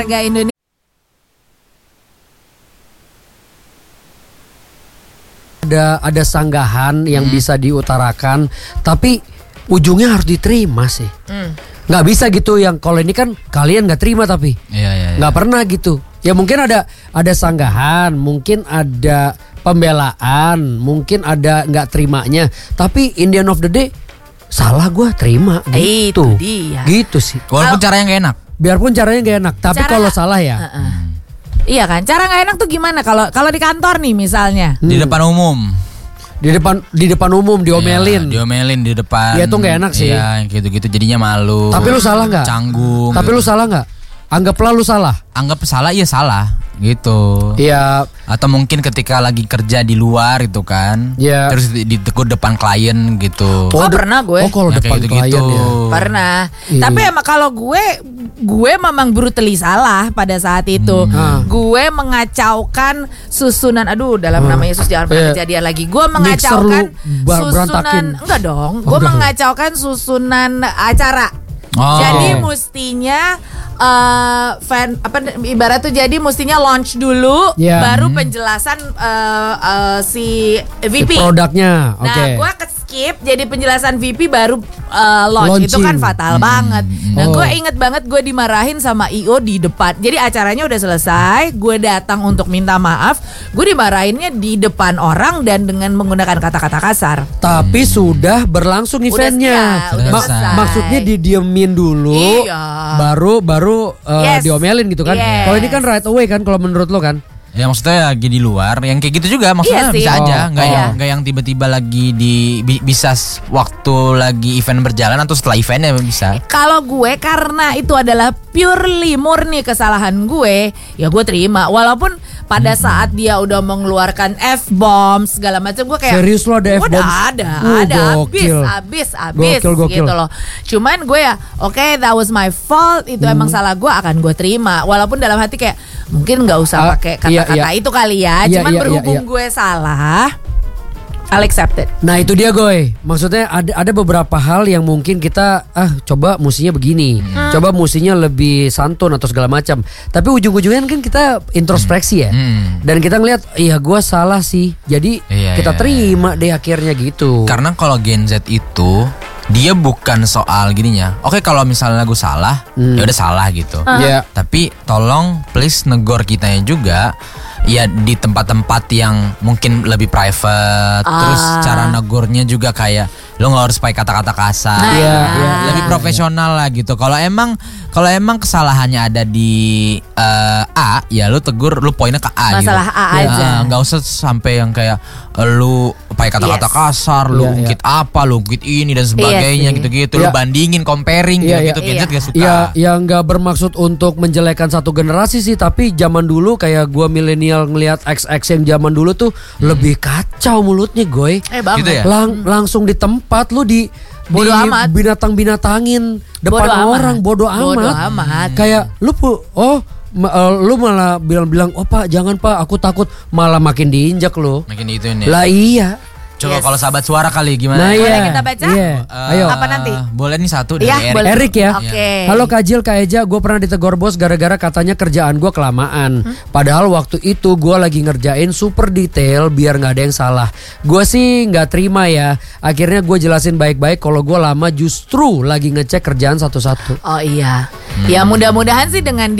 Warga Indonesia ada sanggahan yang bisa diutarakan, tapi ujungnya harus diterima sih. Nggak bisa gitu yang kalau ini kan kalian nggak terima tapi nggak pernah gitu. Ya mungkin ada sanggahan, mungkin ada pembelaan, mungkin ada nggak terimanya, tapi in the end of the day salah gue terima gitu. Itu dia. Gitu sih. Walaupun caranya gak enak. Biarpun caranya gak enak, tapi kalau salah ya. Iya kan, cara nggak enak tuh gimana kalau di kantor nih misalnya? Di depan umum. Di depan umum diomelin. Iya, diomelin di depan. Ya itu nggak enak sih. Iya, gitu-gitu jadinya malu. Tapi lu salah nggak? Canggung. Tapi lu salah nggak? Anggaplah lu salah. Anggap salah, iya salah gitu. Iya. Atau mungkin ketika lagi kerja di luar itu kan. Iya. Terus ditegur depan klien gitu. Pernah gue. Oh kalau Ya, depan kayak klien gitu-gitu. ya. Pernah. Iya. Tapi emang kalau gue memang brutally salah pada saat itu. Gue mengacaukan susunan. Aduh, dalam nama Yesus jangan pernah kejadian lagi. Gue mengacaukan berantakin. susunan. Enggak dong. Gue mengacaukan susunan acara. Oh. Jadi mestinya ibarat tuh jadi mestinya launch dulu, Yeah. baru penjelasan si VP. Produknya, Nah, oke. gue skip jadi penjelasan VP baru launch. Itu kan Launching. fatal banget. Nah, Oh. gue inget banget gue dimarahin sama IO di depan. Jadi acaranya udah selesai, gue datang untuk minta maaf, gue dimarahinnya di depan orang dan dengan menggunakan kata-kata kasar. Tapi sudah berlangsung eventnya. udah selesai. Maksudnya didiemin dulu, Iya. baru Yes. diomelin gitu kan. Yes. Kalau ini kan right away kan kalau menurut lo kan. Ya maksudnya lagi di luar, yang kayak gitu juga maksudnya Iya sih. bisa aja, Oh. nggak yang tiba-tiba lagi bisa waktu lagi event berjalan atau setelah eventnya bisa. Kalau gue karena itu adalah purely murni kesalahan gue, ya gue terima. Walaupun pada saat dia udah mengeluarkan F-bomb segala macam, gue kayak Serius lo ada F-bomb? Ada Gokil. habis Gokil. gitu loh. Cuman gue ya, oke, that was my fault, itu emang salah gue, akan gue terima. Walaupun dalam hati kayak mungkin nggak usah pakai kata-kata itu kali ya. Iya, Cuman iya, berhubung iya. gue salah, I'll accept it. Nah itu dia Goy. Maksudnya ada beberapa hal yang mungkin kita coba musinya begini, coba musinya lebih santun atau segala macam. Tapi ujung-ujungnya kan kita introspeksi ya. Dan kita ngeliat, iya gue salah sih. Jadi Iya, kita iya, terima deh akhirnya gitu. Karena kalau Gen Z itu dia bukan soal gininya. Oke, kalau misalnya gue salah, ya udah salah gitu. Iya. Tapi tolong please negor kitanya juga. Ya di tempat-tempat yang mungkin lebih private. Terus cara negornya juga kayak lo nggak harus pakai kata-kata kasar. Iya, Lebih profesional lah gitu. Kalau emang kesalahannya ada di A, ya lu tegur, lu poinnya ke A. Masalah gitu. A aja. Nggak usah sampai yang kayak lu pakai kata-kata Yes. kasar, lu Iya, ungkit apa, lu ungkit ini dan sebagainya Iya sih. gitu-gitu. Iya. Lu bandingin, comparing Iya, gitu-gitu. iya. Gen Z gak suka. Ya, yang nggak bermaksud untuk menjelekan satu generasi sih, tapi zaman dulu kayak gua milenial ngelihat XX yang zaman dulu tuh lebih kacau mulutnya, Goy. Banget. Gitu ya? Langsung di tempat lu Bodo amat. binatang-binatangin depan Bodo amat. orang, bodo Bodo amat. amat. Kayak lu lu malah bilang oh Pak jangan Pak aku takut, malah makin diinjak lu. Makin itu ini. Lah iya. Coba Yes. kalau sahabat suara kali gimana? Nah, Boleh iya. kita baca? Iya. Ayo. Apa nanti? Boleh nih satu dari Iya, Erik. boleh. Erik ya. Oke. Halo Kak Jil, Kak Eja, gue pernah ditegur bos gara-gara katanya kerjaan gue kelamaan. Padahal waktu itu gue lagi ngerjain super detail biar nggak ada yang salah. Gue sih nggak terima ya. Akhirnya gue jelasin baik-baik kalau gue lama justru lagi ngecek kerjaan satu-satu. Oh iya. Ya mudah-mudahan sih dengan